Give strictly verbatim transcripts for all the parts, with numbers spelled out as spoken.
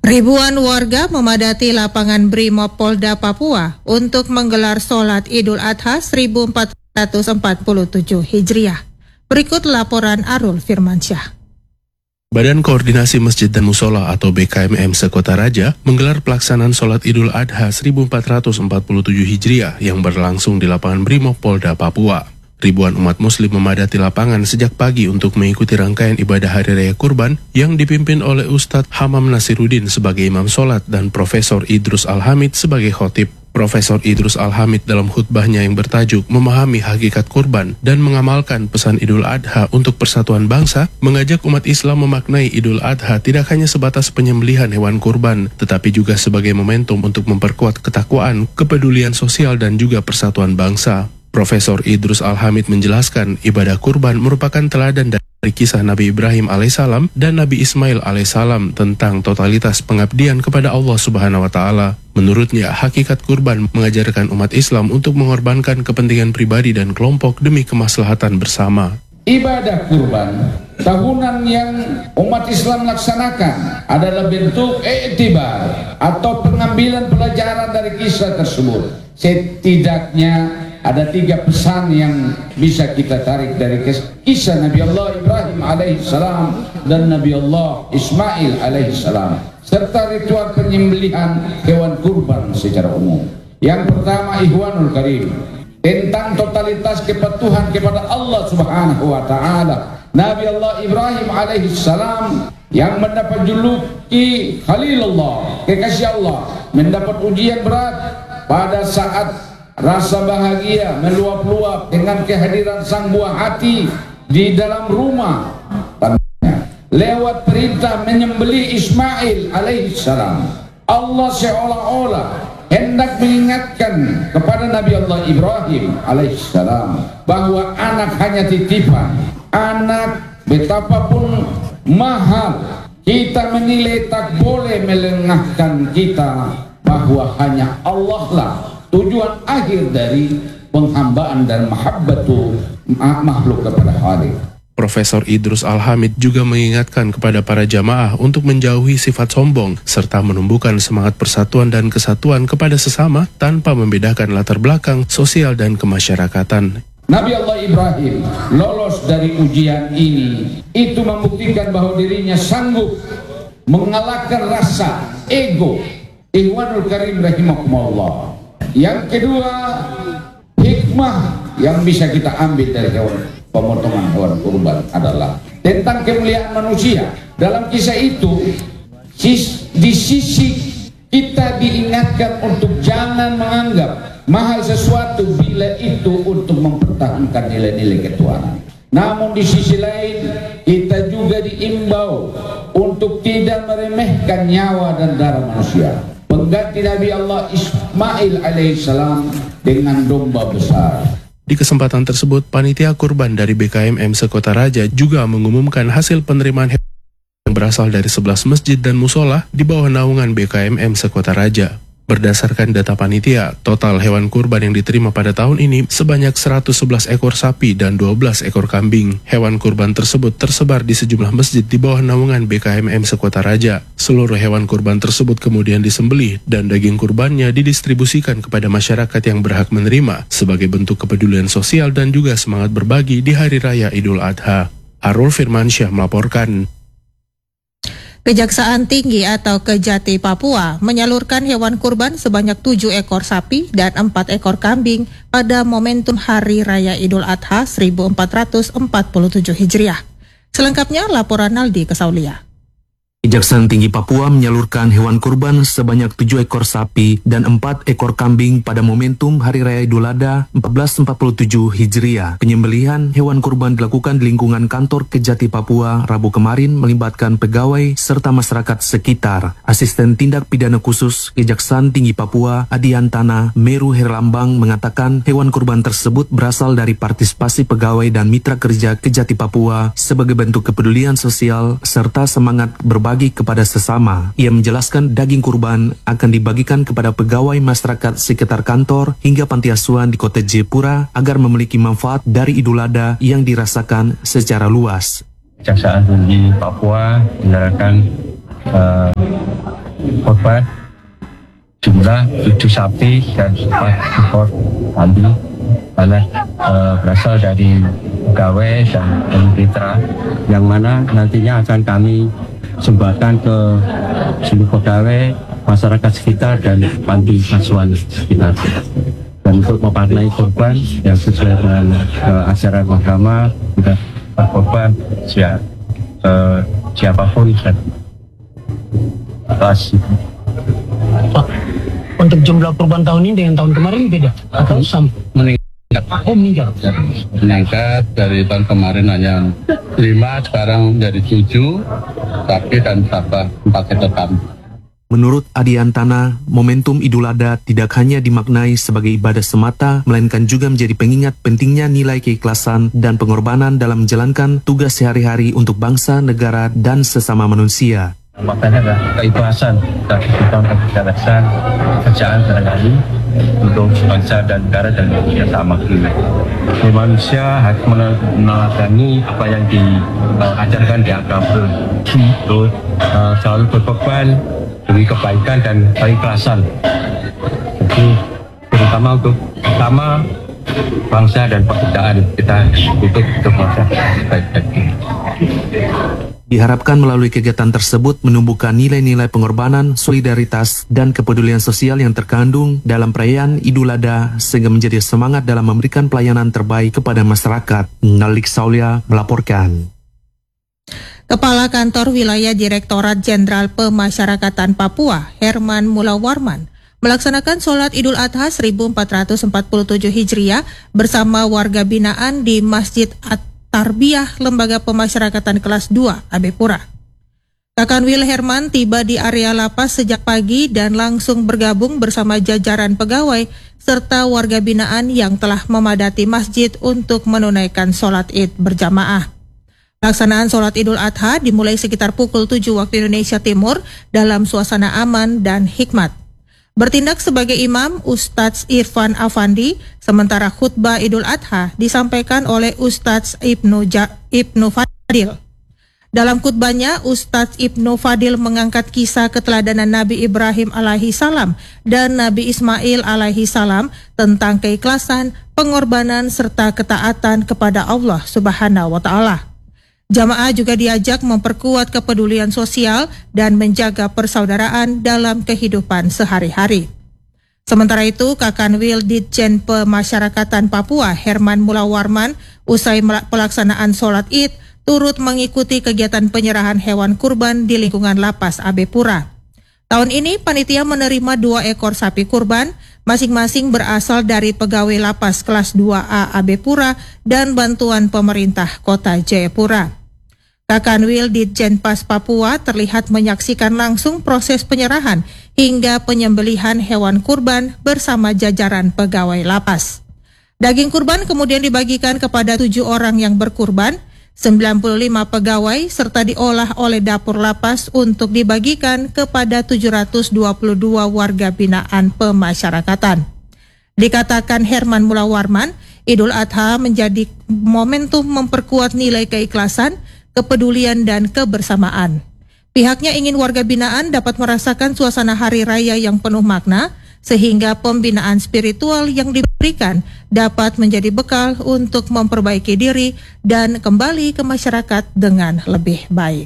Ribuan warga memadati lapangan Brimob Polda Papua untuk menggelar sholat Idul Adha seribu empat ratus empat puluh tujuh Hijriah. Berikut laporan Arul Firmansyah. Badan Koordinasi Masjid dan Musola atau B K M M Sekota Raja menggelar pelaksanaan sholat Idul Adha seribu empat ratus empat puluh tujuh Hijriah yang berlangsung di lapangan Brimob Polda Papua. Ribuan umat muslim memadati lapangan sejak pagi untuk mengikuti rangkaian ibadah Hari Raya Kurban yang dipimpin oleh Ustadz Hamam Nasiruddin sebagai imam sholat dan Profesor Idrus Al-Hamid sebagai khotib. Profesor Idrus Al-Hamid dalam khutbahnya yang bertajuk Memahami Hakikat Kurban dan mengamalkan pesan Idul Adha untuk persatuan bangsa, mengajak umat Islam memaknai Idul Adha tidak hanya sebatas penyembelihan hewan kurban, tetapi juga sebagai momentum untuk memperkuat ketakwaan, kepedulian sosial dan juga persatuan bangsa. Profesor Idrus Al-Hamid menjelaskan ibadah kurban merupakan teladan dari kisah Nabi Ibrahim alaihissalam dan Nabi Ismail alaihissalam tentang totalitas pengabdian kepada Allah Subhanahu wa Ta'ala. Menurutnya, hakikat kurban mengajarkan umat Islam untuk mengorbankan kepentingan pribadi dan kelompok demi kemaslahatan bersama. Ibadah kurban tahunan yang umat Islam laksanakan adalah bentuk iktibar atau pengambilan pelajaran dari kisah tersebut. Setidaknya ada tiga pesan yang bisa kita tarik dari kisah Nabi Allah Ibrahim alaihissalam dan Nabi Allah Ismail alaihissalam serta ritual penyembelihan hewan kurban secara umum. Yang pertama, Ikhwanul Karim, tentang totalitas kepatuhan kepada Allah Subhanahu wa Ta'ala. Nabi Allah Ibrahim alaihissalam yang mendapat juluki Khalilullah, kekasih Allah, mendapat ujian berat pada saat rasa bahagia meluap-luap dengan kehadiran sang buah hati di dalam rumah. Lewat perintah menyembelih Ismail alaihissalam, Allah seolah-olah hendak mengingatkan kepada Nabi Allah Ibrahim alaihissalam bahwa anak hanya titipan. Anak betapapun mahal kita menilai, tak boleh melengahkan kita bahwa hanya Allah lah tujuan akhir dari penghambaan dan mahabbatu makhluk kepada Khalik. Profesor Idrus Al-Hamid juga mengingatkan kepada para jamaah untuk menjauhi sifat sombong serta menumbuhkan semangat persatuan dan kesatuan kepada sesama tanpa membedakan latar belakang sosial dan kemasyarakatan. Nabi Allah Ibrahim lolos dari ujian ini, itu membuktikan bahwa dirinya sanggup mengalahkan rasa ego. Ikhwanul Karim rahimakumullah. Yang kedua, hikmah yang bisa kita ambil dari hewan pemotongan hewan kurban adalah tentang kemuliaan manusia. Dalam kisah itu, di sisi kita diingatkan untuk jangan menganggap mahal sesuatu bila itu untuk mempertahankan nilai-nilai ketuhanan. Namun di sisi lain, kita juga diimbau untuk tidak meremehkan nyawa dan darah manusia. Pengganti Nabi Allah Ismail alaihissalam dengan domba besar. Di kesempatan tersebut, panitia kurban dari B K M M Sekota Raja juga mengumumkan hasil penerimaan hewan yang berasal dari sebelas masjid dan musola di bawah naungan B K M M Sekota Raja. Berdasarkan data panitia, total hewan kurban yang diterima pada tahun ini sebanyak seratus sebelas ekor sapi dan dua belas ekor kambing. Hewan kurban tersebut tersebar di sejumlah masjid di bawah naungan B K M M Sekota Raja. Seluruh hewan kurban tersebut kemudian disembelih dan daging kurbannya didistribusikan kepada masyarakat yang berhak menerima sebagai bentuk kepedulian sosial dan juga semangat berbagi di Hari Raya Idul Adha. Arul Firmansyah melaporkan. Kejaksaan Tinggi atau Kejati Papua menyalurkan hewan kurban sebanyak tujuh ekor sapi dan empat ekor kambing pada momentum Hari Raya Idul Adha seribu empat ratus empat puluh tujuh Hijriah. Selengkapnya laporan Naldi Kesaulia. Kejaksaan Tinggi Papua menyalurkan hewan kurban sebanyak tujuh ekor sapi dan empat ekor kambing pada momentum Hari Raya Idul Adha seribu empat ratus empat puluh tujuh Hijriah. Penyembelihan hewan kurban dilakukan di lingkungan kantor Kejati Papua Rabu kemarin melibatkan pegawai serta masyarakat sekitar. Asisten Tindak Pidana Khusus Kejaksaan Tinggi Papua Adiantana Meru Herlambang mengatakan hewan kurban tersebut berasal dari partisipasi pegawai dan mitra kerja Kejati Papua sebagai bentuk kepedulian sosial serta semangat berbagi berbagi kepada sesama. Ia menjelaskan daging kurban akan dibagikan kepada pegawai masyarakat sekitar kantor hingga panti asuhan di Kota Jayapura agar memiliki manfaat dari Idul Adha yang dirasakan secara luas. Kejaksaan Tinggi Papua menyalurkan uh, korban jumlah tujuh sapi dan empat ekor kambing adalah uh, berasal dari pegawai dan dari mitra yang mana nantinya akan kami sumbangkan ke seluruh pegawai, masyarakat sekitar dan panti asuhan sekitar. Dan untuk mewarnai korban yang sesuai dengan uh, ajaran agama, kita korban siap, uh, siapapun dan atas. Untuk jumlah korban tahun ini dengan tahun kemarin beda atau sama? Meningkat. Oh meningkat. Meningkat dari tahun kemarin hanya lima, sekarang jadi tujuh, sapi dan tambah empat ekor kambing. Menurut Adiantana, momentum Idul Adha tidak hanya dimaknai sebagai ibadah semata, melainkan juga menjadi pengingat pentingnya nilai keikhlasan dan pengorbanan dalam menjalankan tugas sehari-hari untuk bangsa, negara, dan sesama manusia. Makanya adalah keikhlasan dan kita menjalankan pekerjaan sehari-hari untuk bangsa dan negara dan dunia sama. Jadi manusia harus meneladani apa yang diajarkan di agama. Terus uh, selalu berkorban demi kebaikan dan keikhlasan. Jadi terutama untuk utama bangsa dan pekerjaan kita untuk untuk bangsa baik-baik. Diharapkan melalui kegiatan tersebut menumbuhkan nilai-nilai pengorbanan, solidaritas, dan kepedulian sosial yang terkandung dalam perayaan Idul Adha sehingga menjadi semangat dalam memberikan pelayanan terbaik kepada masyarakat. Nalik Saulia melaporkan. Kepala Kantor Wilayah Direktorat Jenderal Pemasyarakatan Papua, Herman Mulawarman, melaksanakan sholat Idul Adha seribu empat ratus empat puluh tujuh Hijriah bersama warga binaan di Masjid At-Tarbiyah Lembaga Pemasyarakatan Kelas dua, Abepura. Kakanwil Herman tiba di area lapas sejak pagi dan langsung bergabung bersama jajaran pegawai serta warga binaan yang telah memadati masjid untuk menunaikan sholat Id berjamaah. Pelaksanaan sholat Idul Adha dimulai sekitar pukul tujuh waktu Indonesia Timur dalam suasana aman dan hikmat. Bertindak sebagai imam, Ustadz Irfan Afandi, sementara khutbah Idul Adha disampaikan oleh Ustadz Ibnu, ja, Ibnu Fadil. Dalam khutbahnya, Ustadz Ibnu Fadil mengangkat kisah keteladanan Nabi Ibrahim alaihi salam dan Nabi Ismail alaihi salam tentang keikhlasan, pengorbanan, serta ketaatan kepada Allah Subhanahu wa Ta'ala. Jamaah juga diajak memperkuat kepedulian sosial dan menjaga persaudaraan dalam kehidupan sehari-hari. Sementara itu, Kakanwil Ditjen Pemasyarakatan Papua, Herman Mulawarman, usai pelaksanaan sholat Id, turut mengikuti kegiatan penyerahan hewan kurban di lingkungan lapas Abepura. Tahun ini, panitia menerima dua ekor sapi kurban, masing-masing berasal dari pegawai lapas kelas dua A Abepura dan bantuan pemerintah Kota Jayapura. Kakanwil Ditjen Pas Papua terlihat menyaksikan langsung proses penyerahan hingga penyembelihan hewan kurban bersama jajaran pegawai lapas. Daging kurban kemudian dibagikan kepada tujuh orang yang berkurban, sembilan puluh lima pegawai, serta diolah oleh dapur lapas untuk dibagikan kepada tujuh ratus dua puluh dua warga binaan pemasyarakatan. Dikatakan Herman Mulawarman, Idul Adha menjadi momentum memperkuat nilai keikhlasan, kepedulian, dan kebersamaan. Pihaknya ingin warga binaan dapat merasakan suasana hari raya yang penuh makna, sehingga pembinaan spiritual yang diberikan dapat menjadi bekal untuk memperbaiki diri dan kembali ke masyarakat dengan lebih baik.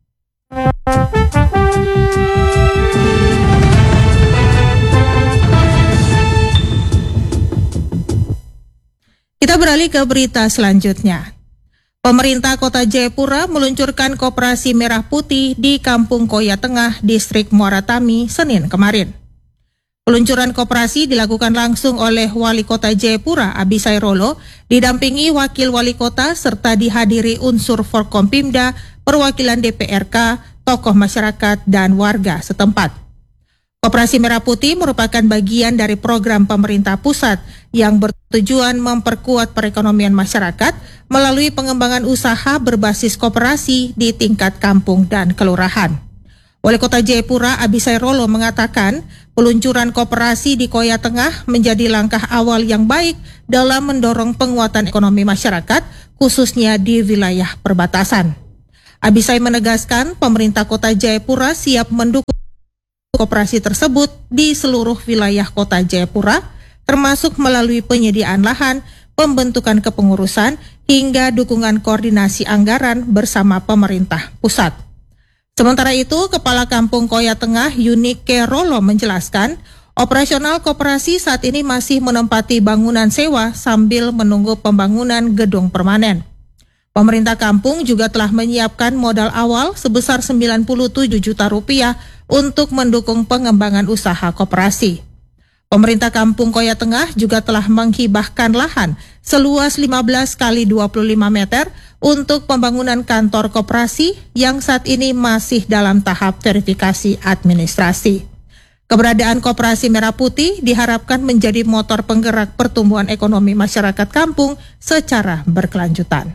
Kita beralih ke berita selanjutnya. Pemerintah Kota Jayapura meluncurkan Koperasi Merah Putih di Kampung Koya Tengah, Distrik Muara Tami, Senin kemarin. Peluncuran koperasi dilakukan langsung oleh Wali Kota Jayapura, Abisai Rolo, didampingi Wakil Wali Kota serta dihadiri unsur Forkompimda, perwakilan D P R K, tokoh masyarakat, dan warga setempat. Koperasi Merah Putih merupakan bagian dari program pemerintah pusat yang bertujuan memperkuat perekonomian masyarakat melalui pengembangan usaha berbasis koperasi di tingkat kampung dan kelurahan. Wali Kota Jayapura Abisai Rolo mengatakan peluncuran koperasi di Koya Tengah menjadi langkah awal yang baik dalam mendorong penguatan ekonomi masyarakat, khususnya di wilayah perbatasan. Abisai menegaskan pemerintah Kota Jayapura siap mendukung koperasi tersebut di seluruh wilayah kota Jayapura, termasuk melalui penyediaan lahan, pembentukan kepengurusan, hingga dukungan koordinasi anggaran bersama pemerintah pusat. Sementara itu, Kepala Kampung Koya Tengah Yunike Rolo menjelaskan, operasional koperasi saat ini masih menempati bangunan sewa sambil menunggu pembangunan gedung permanen. Pemerintah kampung juga telah menyiapkan modal awal sebesar sembilan puluh tujuh juta rupiah untuk mendukung pengembangan usaha koperasi. Pemerintah Kampung Koya Tengah juga telah menghibahkan lahan seluas lima belas kali dua puluh lima meter untuk pembangunan kantor koperasi yang saat ini masih dalam tahap verifikasi administrasi. Keberadaan Koperasi Merah Putih diharapkan menjadi motor penggerak pertumbuhan ekonomi masyarakat kampung secara berkelanjutan.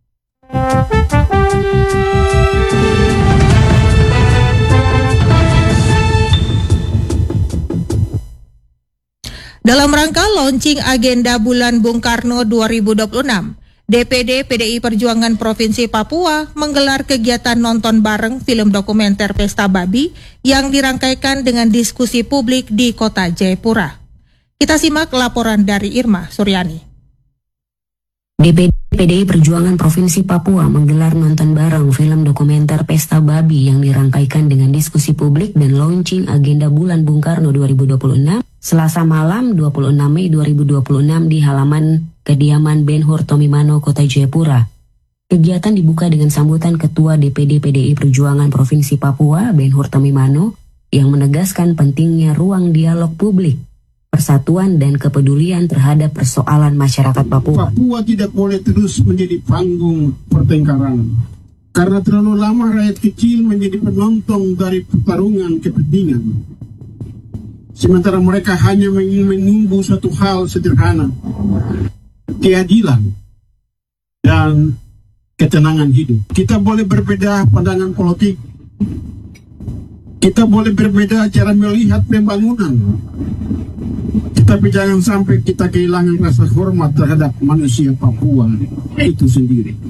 Dalam rangka launching agenda Bulan Bung Karno dua ribu dua puluh enam, D P D P D I Perjuangan Provinsi Papua menggelar kegiatan nonton bareng film dokumenter Pesta Babi yang dirangkaikan dengan diskusi publik di kota Jayapura. Kita simak laporan dari Irma Suryani. D P D P D I Perjuangan Provinsi Papua menggelar nonton bareng film dokumenter Pesta Babi yang dirangkaikan dengan diskusi publik dan launching agenda Bulan Bung Karno dua ribu dua puluh enam Selasa malam dua puluh enam Mei dua ribu dua puluh enam di halaman kediaman Ben Hur Tomimano, Kota Jayapura. Kegiatan dibuka dengan sambutan Ketua D P D P D I Perjuangan Provinsi Papua, Ben Hur Tomimano, yang menegaskan pentingnya ruang dialog publik, persatuan dan kepedulian terhadap persoalan masyarakat Papua. Papua tidak boleh terus menjadi panggung pertengkaran, karena terlalu lama rakyat kecil menjadi penonton dari pertarungan kepentingan. Sementara mereka hanya ingin menunggu satu hal sederhana, keadilan dan ketenangan hidup. Kita boleh berbeda pandangan politik, kita boleh berbeda cara melihat pembangunan, tetapi jangan sampai kita kehilangan rasa hormat terhadap manusia Papua itu sendiri.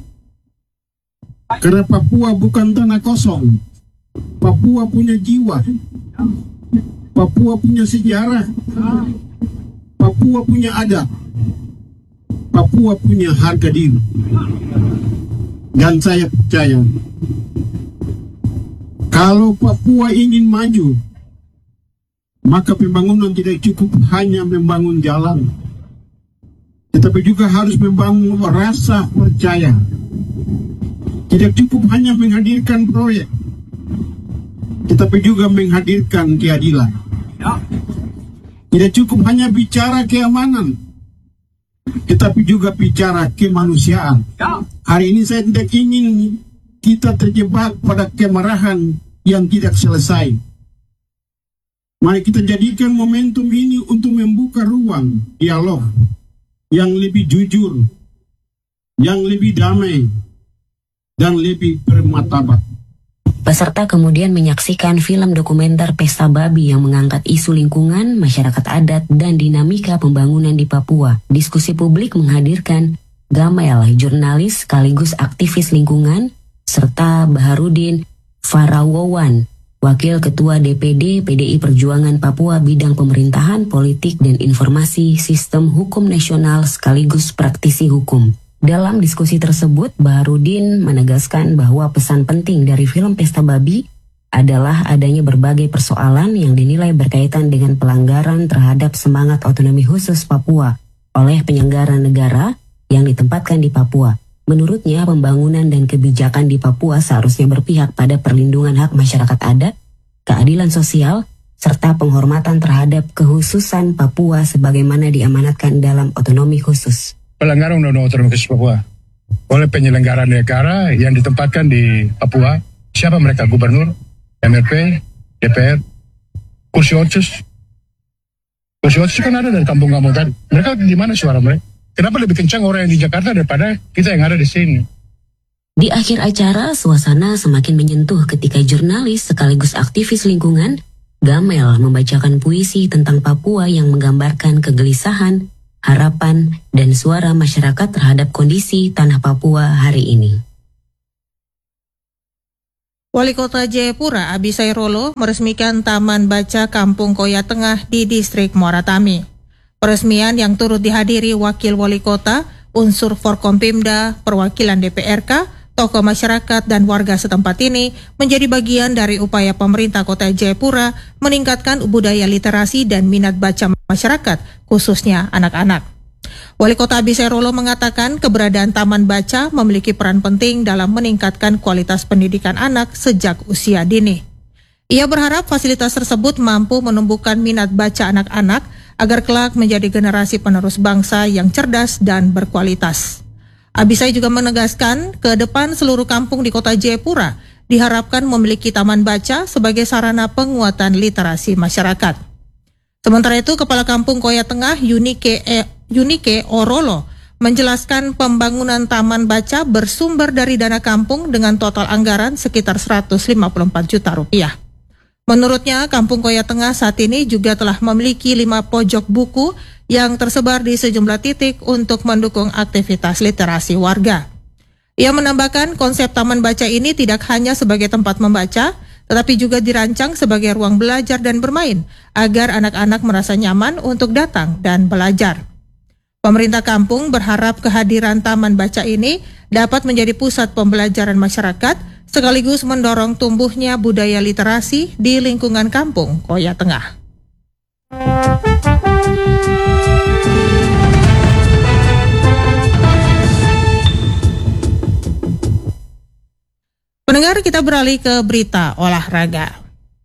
Karena Papua bukan tanah kosong, Papua punya jiwa, Papua punya sejarah, Papua punya adat, Papua punya harga diri. Dan saya percaya, kalau Papua ingin maju, maka pembangunan tidak cukup hanya membangun jalan, tetapi juga harus membangun rasa percaya. Tidak cukup hanya menghadirkan proyek, tetapi juga menghadirkan keadilan. Tidak cukup hanya bicara keamanan, tetapi juga bicara kemanusiaan. Hari ini saya tidak ingin kita terjebak pada kemarahan yang tidak selesai. Mari kita jadikan momentum ini untuk membuka ruang dialog yang lebih jujur, yang lebih damai, dan lebih bermartabat. Peserta kemudian menyaksikan film dokumenter Pesta Babi yang mengangkat isu lingkungan, masyarakat adat, dan dinamika pembangunan di Papua. Diskusi publik menghadirkan Gamel, jurnalis sekaligus aktivis lingkungan, serta Baharudin Farawawan, Wakil Ketua D P D P D I Perjuangan Papua bidang pemerintahan, politik, dan informasi sistem hukum nasional sekaligus praktisi hukum. Dalam diskusi tersebut, Baharudin menegaskan bahwa pesan penting dari film Pesta Babi adalah adanya berbagai persoalan yang dinilai berkaitan dengan pelanggaran terhadap semangat otonomi khusus Papua oleh penyelenggara negara yang ditempatkan di Papua. Menurutnya, pembangunan dan kebijakan di Papua seharusnya berpihak pada perlindungan hak masyarakat adat, keadilan sosial, serta penghormatan terhadap kekhususan Papua sebagaimana diamanatkan dalam otonomi khusus. Pelanggaran Undang-Undang Otonomi Khusus Papua oleh penyelenggara negara yang ditempatkan di Papua. Siapa mereka? Gubernur, M R P, D P R, kursi otsus. Kursi otsus kan ada dari kampung-kampung kan. Mereka di mana suara mereka? Kenapa lebih kencang orang yang di Jakarta daripada kita yang ada di sini? Di akhir acara, suasana semakin menyentuh ketika jurnalis sekaligus aktivis lingkungan, Gamel, membacakan puisi tentang Papua yang menggambarkan kegelisahan, harapan, dan suara masyarakat terhadap kondisi tanah Papua hari ini. Wali Kota Jayapura Abisai Rolo meresmikan Taman Baca Kampung Koya Tengah di Distrik Muara Tami. Peresmian yang turut dihadiri Wakil Wali Kota, unsur Forkompimda, perwakilan D P R K, tokoh masyarakat dan warga setempat ini menjadi bagian dari upaya pemerintah Kota Jayapura meningkatkan budaya literasi dan minat baca masyarakat, khususnya anak-anak. Wali Kota Abisai Rolo mengatakan keberadaan Taman Baca memiliki peran penting dalam meningkatkan kualitas pendidikan anak sejak usia dini. Ia berharap fasilitas tersebut mampu menumbuhkan minat baca anak-anak agar kelak menjadi generasi penerus bangsa yang cerdas dan berkualitas. Abisai juga menegaskan ke depan seluruh kampung di Kota Jayapura diharapkan memiliki taman baca sebagai sarana penguatan literasi masyarakat. Sementara itu, Kepala Kampung Koya Tengah Yunike, e, Yunike Orolo menjelaskan pembangunan taman baca bersumber dari dana kampung dengan total anggaran sekitar seratus lima puluh empat juta rupiah. Menurutnya, Kampung Koya Tengah saat ini juga telah memiliki lima pojok buku yang tersebar di sejumlah titik untuk mendukung aktivitas literasi warga. Ia menambahkan konsep taman baca ini tidak hanya sebagai tempat membaca, tetapi juga dirancang sebagai ruang belajar dan bermain agar anak-anak merasa nyaman untuk datang dan belajar. Pemerintah kampung berharap kehadiran taman baca ini dapat menjadi pusat pembelajaran masyarakat sekaligus mendorong tumbuhnya budaya literasi di lingkungan kampung Koya Tengah. Pendengar, kita beralih ke berita olahraga.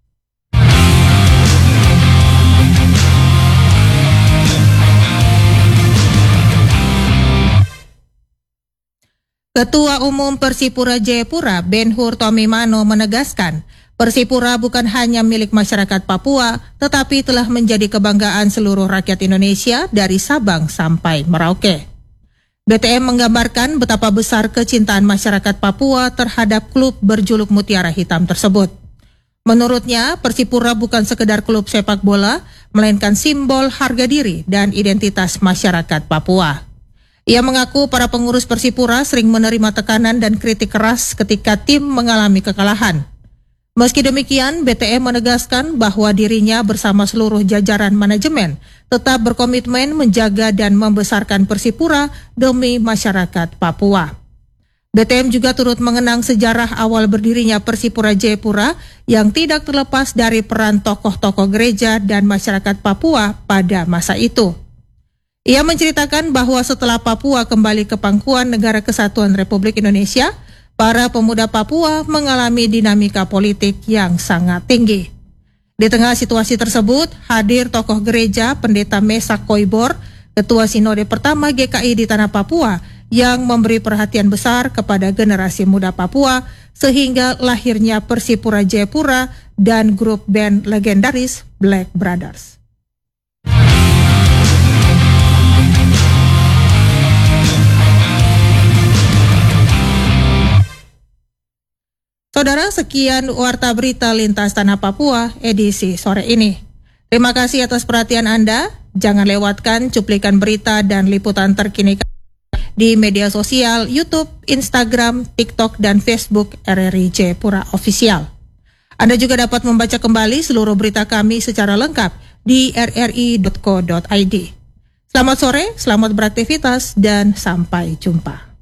Ketua Umum Persipura Jayapura, Ben-Hur Tomimano menegaskan, Persipura bukan hanya milik masyarakat Papua, tetapi telah menjadi kebanggaan seluruh rakyat Indonesia dari Sabang sampai Merauke. B T M menggambarkan betapa besar kecintaan masyarakat Papua terhadap klub berjuluk Mutiara Hitam tersebut. Menurutnya, Persipura bukan sekedar klub sepak bola, melainkan simbol harga diri dan identitas masyarakat Papua. Ia mengaku para pengurus Persipura sering menerima tekanan dan kritik keras ketika tim mengalami kekalahan. Meski demikian, B T M menegaskan bahwa dirinya bersama seluruh jajaran manajemen tetap berkomitmen menjaga dan membesarkan Persipura demi masyarakat Papua. B T M juga turut mengenang sejarah awal berdirinya Persipura Jayapura yang tidak terlepas dari peran tokoh-tokoh gereja dan masyarakat Papua pada masa itu. Ia menceritakan bahwa setelah Papua kembali ke pangkuan Negara Kesatuan Republik Indonesia, para pemuda Papua mengalami dinamika politik yang sangat tinggi. Di tengah situasi tersebut, hadir tokoh gereja Pendeta Mesak Koibor, Ketua Sinode pertama G K I di Tanah Papua, yang memberi perhatian besar kepada generasi muda Papua, sehingga lahirnya Persipura Jayapura dan grup band legendaris Black Brothers. Saudara, sekian Warta Berita Lintas Tanah Papua edisi sore ini. Terima kasih atas perhatian Anda. Jangan lewatkan cuplikan berita dan liputan terkini di media sosial YouTube, Instagram, TikTok, dan Facebook R R I Jayapura Official. Anda juga dapat membaca kembali seluruh berita kami secara lengkap di r r i dot co dot i d. Selamat sore, selamat beraktivitas, dan sampai jumpa.